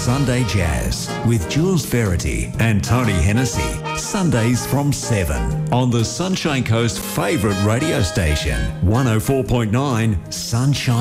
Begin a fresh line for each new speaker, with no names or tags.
Sunday Jazz with Jules Verity and Tony Hennessy. Sundays from 7 on the Sunshine Coast favourite radio station, 104.9 Sunshine.